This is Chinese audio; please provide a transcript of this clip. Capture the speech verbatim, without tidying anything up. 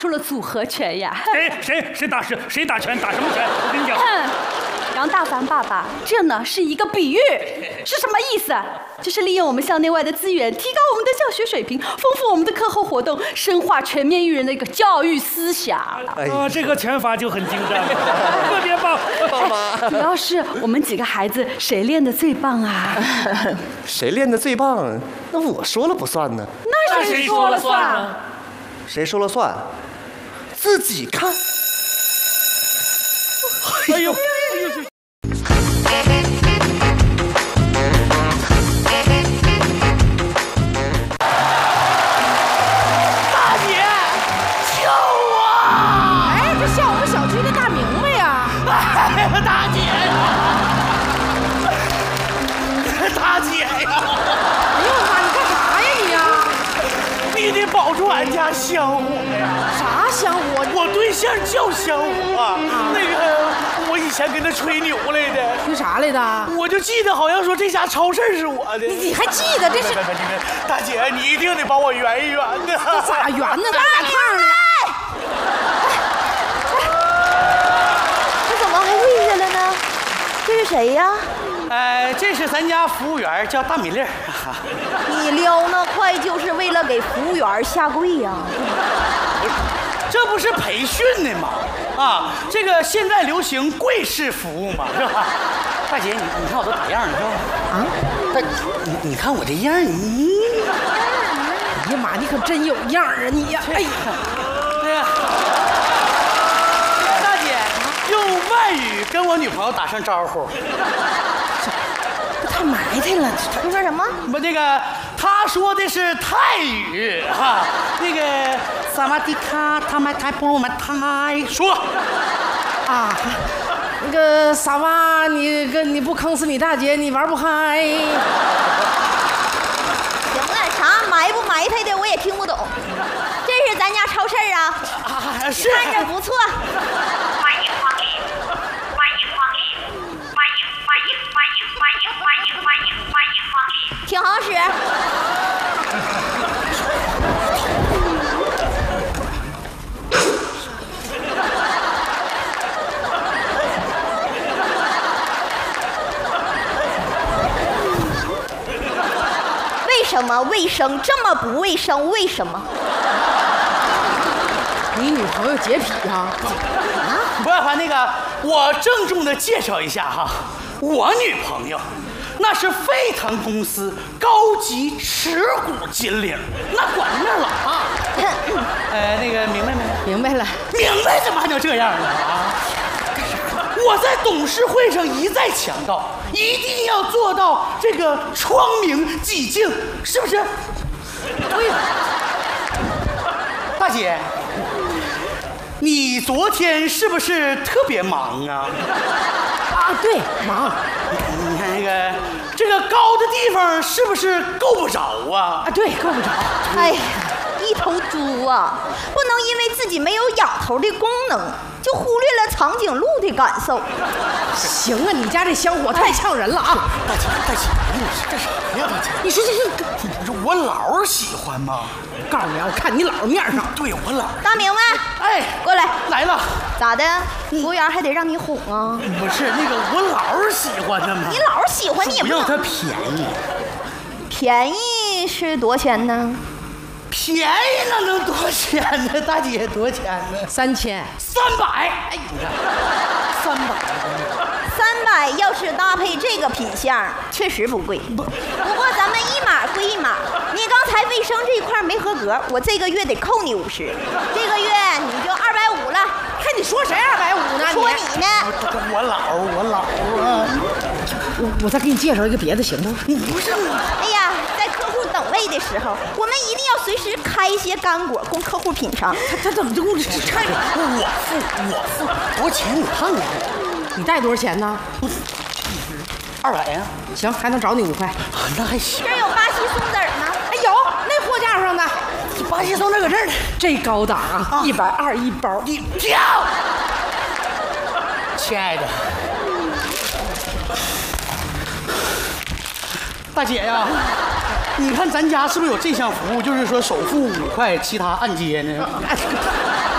出了组合拳呀！ 谁谁谁打谁谁打拳打什么拳？我跟你讲， 杨大凡爸爸，这呢是一个比喻，是什么意思？就是利用我们校内外的资源，提高我们的教学水平，丰富我们的课后活动，深化全面育人的一个教育思想。 哎啊，这个拳法就很精湛，特别棒， 爸妈。 主要是我们几个孩子谁练的最棒啊？ 谁练的最棒？那我说了不算呢。 那谁说了算啊？ 谁说了算？自己看。 哎呦！ 大姐，救我！ 哎，这像我们小区的大明白呀！ 哎呀，大姐呀！大姐呀！ 哎呦我妈，你干啥呀你呀？ 你得保住俺家香火呀！ 啥香火？ 我对象叫香火啊，那个我以前跟他吹牛来的。 吹啥来的？ 我就记得好像说这家超市是我的。 你你还记得这是？ 大姐，你一定得帮我圆一圆的。 咋圆呢？大炕呢？ 这怎么还跪下了呢？这是谁呀？ 呃，这是咱家服务员，叫大米粒儿。 你撩那快就是为了给服务员下跪呀？ 这不是培训的吗？啊，这个现在流行跪式服务嘛，是吧？大姐，你你看我都打样，你知道吗？ 啊， 大，你你看我这样，你， 哎呀妈，你可真有样啊你呀！哎呀， 对呀。大姐，用外语跟我女朋友打声招呼。 太埋汰了。 你说什么？ 不，那个他说的是泰语哈，那个萨瓦迪卡，他们泰不我们泰说啊，那个傻娃，你跟你不坑死你大姐，你玩不嗨。 行了，啥埋不埋汰的我也听不懂。这是咱家超市啊， 啊，是看着不错。 欢迎光临，欢迎光临，欢迎欢迎欢迎欢迎欢迎欢迎欢迎光临， 挺好使。为什么卫生这么不卫生？为什么？ 你女朋友洁癖呀？ 啊，不要烦那个，我郑重的介绍一下哈，我女朋友那是沸腾公司高级持股金领，那管面老大。呃，那个明白没？ 明白了。 明白怎么还能这样呢？啊，干啥？我在董事会上一再强调，一定要做到这个窗明几净，是不是？对了，大姐，你昨天是不是特别忙啊？ 啊，对，忙。 你看那个这个高的地方是不是够不着啊？ 啊，对，够不着。 哎呀，一头猪啊，不能因为自己没有仰头的功能，就忽略了长颈鹿的感受。 行啊，你家这香火太呛人了啊！ 大姐，大姐，你是干啥呀？大姐， 你说这是， 你说我姥喜欢吗？ 告诉你啊，我看你姥面上。 对我姥。 大明白？ 哎， 过来， 来了。 咋的？服务员还得让你哄啊？ 不是那个，我姥喜欢的吗？ 你姥喜欢你也不要它能。 便宜。 便宜是多少钱呢？ 便宜那能多少钱呢？大姐多少钱呢？ 三千。 三百。哎，你看，三百。 三百要是搭配这个品相，确实不贵。不，不过咱们一码归一码。你刚才卫生这一块没合格，我这个月得扣你五十，这个月你就二百五了。 看你说谁二百五呢？ 说你呢？ 我姥，我姥啊！ 我我再给你介绍一个别的行吗？ 你不是我。 哎呀，在客户等位的时候，我们一定要随时开一些干果供客户品尝。 他他怎么就只看着我付我付多少钱？你看看， 你带多少钱呢？ 二百呀。 行，还能找你五块。 啊，那还行。 这儿有巴西松子儿吗？ 哎，有那货架上的。 巴西松这搁这儿呢。 这高档啊，一百二一包。 你跳，亲爱的，大姐呀，你看咱家是不是有这项服务？就是说首付五块，其他按揭呢？